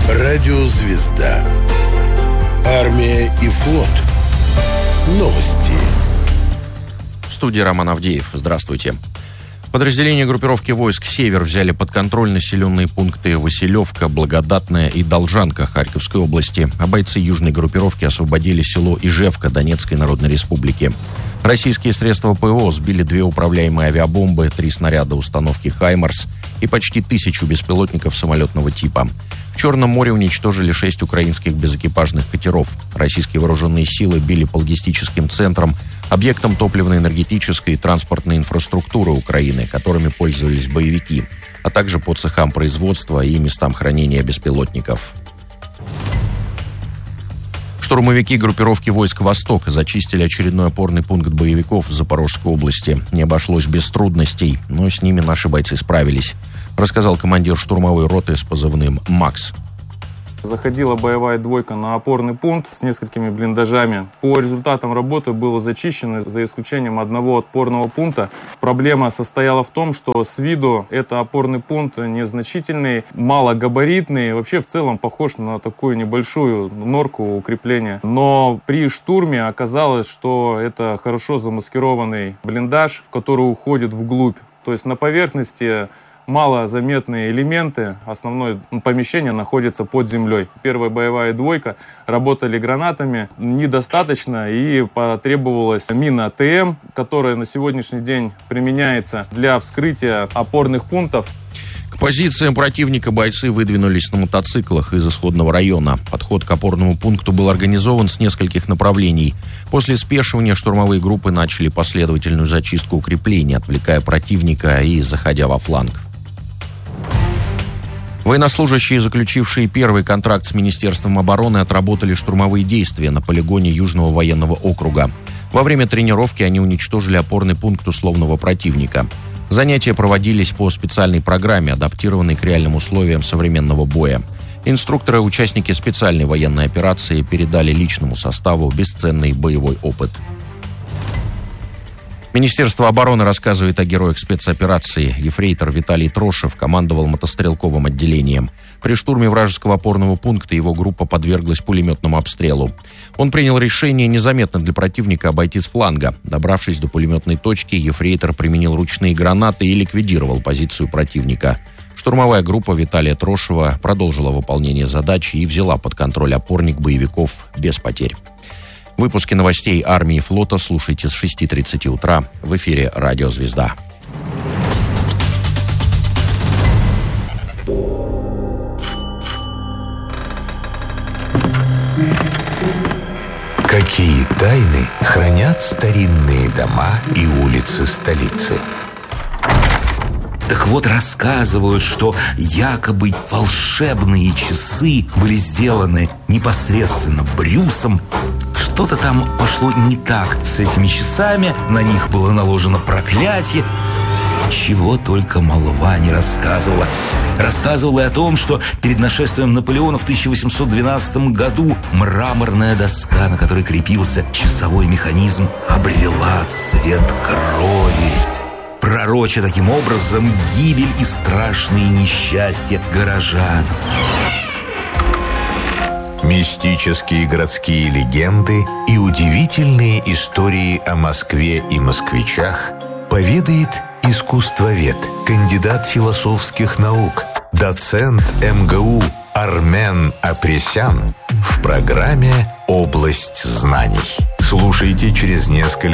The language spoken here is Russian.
Радиозвезда. Армия и флот. Новости. В студии Роман Авдеев. Здравствуйте. Подразделения группировки войск «Север» взяли под контроль населенные пункты Василевка, Благодатная и Должанка Харьковской области, а бойцы южной группировки освободили село Ижевка Донецкой Народной Республики. Российские средства ПВО сбили 2 управляемые авиабомбы, 3 снаряда установки «Хаймарс» и почти 1000 беспилотников самолетного типа. В Черном море уничтожили 6 украинских безэкипажных катеров. Российские вооруженные силы били по логистическим центрам, объектам топливно-энергетической и транспортной инфраструктуры Украины, которыми пользовались боевики, а также по цехам производства и местам хранения беспилотников. Штурмовики группировки войск «Восток» зачистили очередной опорный пункт боевиков в Запорожской области. Не обошлось без трудностей, но с ними наши бойцы справились, рассказал командир штурмовой роты с позывным «Макс». Заходила боевая двойка на опорный пункт с несколькими блиндажами. По результатам работы было зачищено, за исключением одного опорного пункта. Проблема состояла в том, что с виду это опорный пункт незначительный, малогабаритный, вообще в целом похож на такую небольшую норку укрепления. Но при штурме оказалось, что это хорошо замаскированный блиндаж, который уходит вглубь. То есть на поверхности малозаметные элементы, основное помещение находится под землей. Первая боевая двойка работали гранатами недостаточно и потребовалась мина АТМ, которая на сегодняшний день применяется для вскрытия опорных пунктов. К позициям противника бойцы выдвинулись на мотоциклах из исходного района. Подход к опорному пункту был организован с нескольких направлений. После спешивания штурмовые группы начали последовательную зачистку укреплений, отвлекая противника и заходя во фланг. Военнослужащие, заключившие первый контракт с Министерством обороны, отработали штурмовые действия на полигоне Южного военного округа. Во время тренировки они уничтожили опорный пункт условного противника. Занятия проводились по специальной программе, адаптированной к реальным условиям современного боя. Инструкторы и участники специальной военной операции передали личному составу бесценный боевой опыт. Министерство обороны рассказывает о героях спецоперации. Ефрейтор Виталий Трошев командовал мотострелковым отделением. При штурме вражеского опорного пункта его группа подверглась пулеметному обстрелу. Он принял решение незаметно для противника обойти с фланга. Добравшись до пулеметной точки, ефрейтор применил ручные гранаты и ликвидировал позицию противника. Штурмовая группа Виталия Трошева продолжила выполнение задачи и взяла под контроль опорник боевиков без потерь. Выпуски новостей армии и флота слушайте с 6:30 утра в эфире «Радиозвезда». Какие тайны хранят старинные дома и улицы столицы? Так вот, рассказывают, что якобы волшебные часы были сделаны непосредственно Брюсом. Что-то там пошло не так с этими часами, на них было наложено проклятие. Чего только молва не рассказывала. Рассказывала и о том, что перед нашествием Наполеона в 1812 году мраморная доска, на которой крепился часовой механизм, обрела цвет крови, пророча таким образом гибель и страшные несчастья горожан. Мистические городские легенды и удивительные истории о Москве и москвичах поведает искусствовед, кандидат философских наук, доцент МГУ Армен Апресян в программе «Область знаний». Слушайте через несколько